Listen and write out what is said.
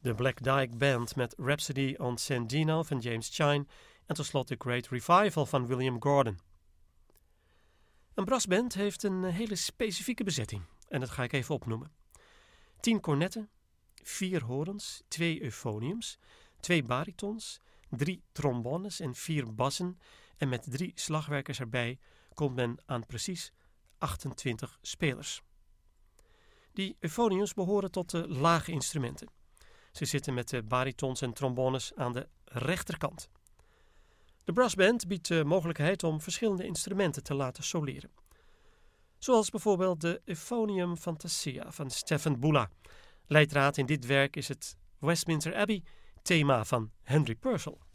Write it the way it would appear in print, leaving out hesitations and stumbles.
De Black Dyke Band met Rhapsody on St. Gino van James Chine en tot slot de Great Revival van William Gordon. Een brassband heeft een hele specifieke bezetting en dat ga ik even opnoemen. 10 cornetten, 4 horens, 2 euphoniums, 2 baritons, 3 trombones en 4 bassen en met 3 slagwerkers erbij komt men aan precies 28 spelers. Die euphoniums behoren tot de lage instrumenten. Ze zitten met de baritons en trombones aan de rechterkant. De brassband biedt de mogelijkheid om verschillende instrumenten te laten soleren. Zoals bijvoorbeeld de Euphonium Fantasia van Stephan Bulla. Leidraad in dit werk is het Westminster Abbey thema van Henry Purcell.